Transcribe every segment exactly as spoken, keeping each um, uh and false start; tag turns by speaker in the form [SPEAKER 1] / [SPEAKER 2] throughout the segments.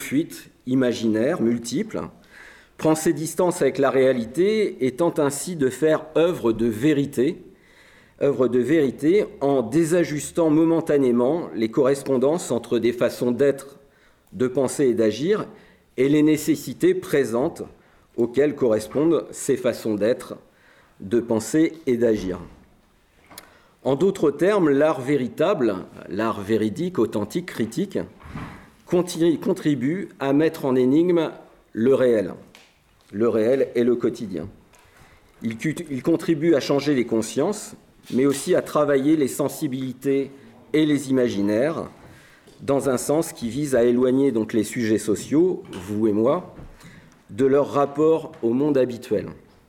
[SPEAKER 1] fuites imaginaires multiples, prend ses distances avec la réalité et tente ainsi de faire œuvre de vérité, œuvre de vérité en désajustant momentanément les correspondances entre des façons d'être, de penser et d'agir et les nécessités présentes auxquelles correspondent ces façons d'être, de penser et d'agir. En d'autres termes, l'art véritable, l'art véridique, authentique, critique, contribue à mettre en énigme le réel, le réel et le quotidien. Il, il contribue à changer les consciences, mais aussi à travailler les sensibilités et les imaginaires, dans un sens qui vise à éloigner donc les sujets sociaux, vous et moi, de leur rapport au monde habituel.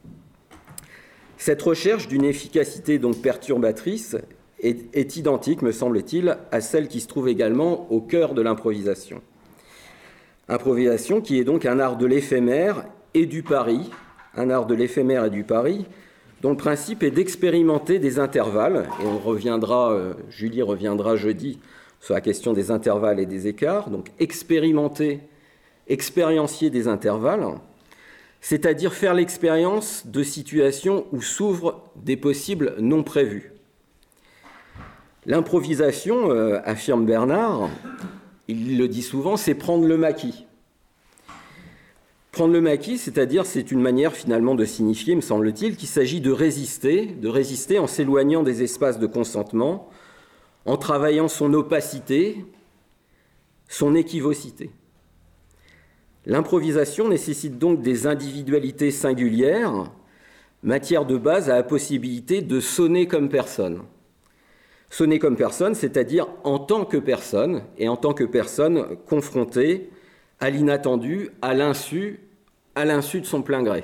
[SPEAKER 1] Cette recherche d'une efficacité donc perturbatrice est, est identique, me semble-t-il, à celle qui se trouve également au cœur de l'improvisation. Improvisation qui est donc un art de l'éphémère et du pari, un art de l'éphémère et du pari, dont le principe est d'expérimenter des intervalles, et on reviendra, euh, Julie reviendra jeudi sur la question des intervalles et des écarts, donc expérimenter, expériencier des intervalles, c'est-à-dire faire l'expérience de situations où s'ouvrent des possibles non prévus. L'improvisation, euh, affirme Bernard, il le dit souvent, c'est prendre le maquis. Prendre le maquis, c'est-à-dire, c'est une manière finalement de signifier, me semble-t-il, qu'il s'agit de résister, de résister en s'éloignant des espaces de consentement, en travaillant son opacité, son équivocité. L'improvisation nécessite donc des individualités singulières, matière de base à la possibilité de sonner comme personne. Sonner comme personne, c'est-à-dire en tant que personne, et en tant que personne confrontée à l'inattendu, à l'insu, à l'insu de son plein gré.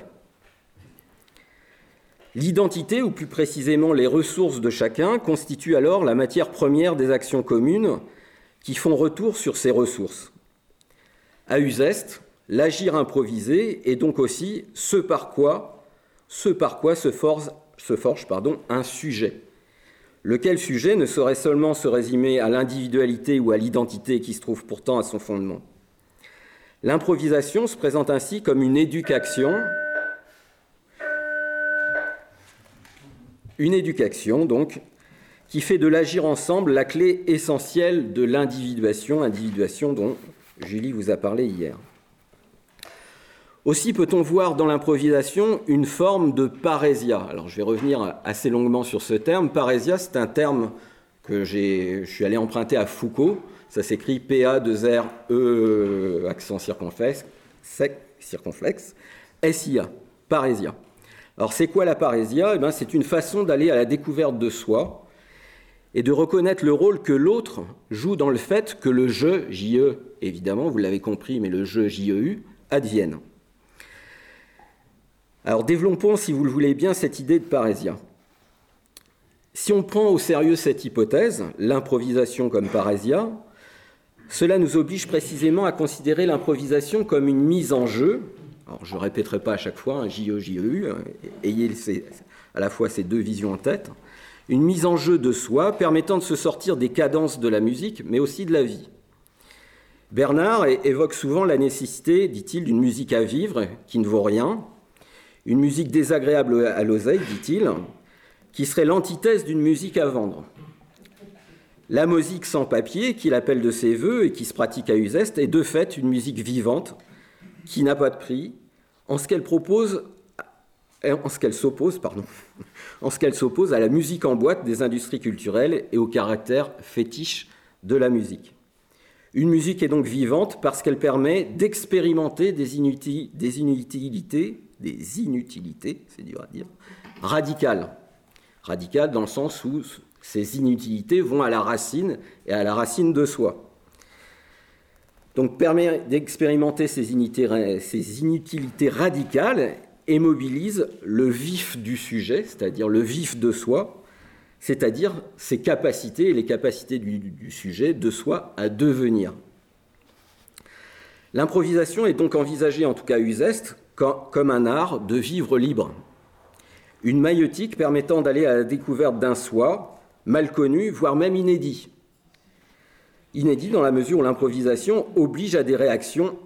[SPEAKER 1] L'identité, ou plus précisément les ressources de chacun, constitue alors la matière première des actions communes qui font retour sur ces ressources. À Uzeste, l'agir improvisé est donc aussi ce par quoi, ce par quoi se forge, se forge pardon, un sujet, lequel sujet ne saurait seulement se résumer à l'individualité ou à l'identité qui se trouve pourtant à son fondement. L'improvisation se présente ainsi comme une éducation, une éducation donc, qui fait de l'agir ensemble la clé essentielle de l'individuation, individuation dont Julie vous a parlé hier. Aussi peut-on voir dans l'improvisation une forme de parésia. Alors je vais revenir assez longuement sur ce terme. Parésia, c'est un terme que j'ai, je suis allé emprunter à Foucault. Ça s'écrit P A deux R E accent circonflexe, sec, circonflexe, S I A, parésia. Alors c'est quoi la parésia ? Eh bien, c'est une façon d'aller à la découverte de soi et de reconnaître le rôle que l'autre joue dans le fait que le je, J E, évidemment, vous l'avez compris, mais le je, J E U, advienne. Alors développons, si vous le voulez bien, cette idée de parésia. Si on prend au sérieux cette hypothèse, l'improvisation comme parésia, cela nous oblige précisément à considérer l'improvisation comme une mise en jeu. Alors je ne répéterai pas à chaque fois, hein, J E, J E U, hein, ayez ces, à la fois ces deux visions en tête. Une mise en jeu de soi permettant de se sortir des cadences de la musique, mais aussi de la vie. Bernard évoque souvent la nécessité, dit-il, d'une musique à vivre qui ne vaut rien, une musique désagréable à l'oseille, dit-il, qui serait l'antithèse d'une musique à vendre. La musique sans papier, qu'il appelle de ses voeux et qui se pratique à Uzeste, est de fait une musique vivante qui n'a pas de prix, en ce qu'elle propose, en ce qu'elle s'oppose, pardon, en ce qu'elle s'oppose à la musique en boîte des industries culturelles et au caractère fétiche de la musique. Une musique est donc vivante parce qu'elle permet d'expérimenter des, inuti- des inutilités, des inutilités, c'est dur à dire, radicales. Radicales dans le sens où ces inutilités vont à la racine et à la racine de soi. Donc permet d'expérimenter ces inutilités, ces inutilités radicales et mobilise le vif du sujet, c'est-à-dire le vif de soi, c'est-à-dire ses capacités et les capacités du, du sujet de soi à devenir. L'improvisation est donc envisagée, en tout cas à Uzeste, comme un art de vivre libre. Une maïeutique permettant d'aller à la découverte d'un soi mal connu, voire même inédit. Inédit dans la mesure où l'improvisation oblige à des réactions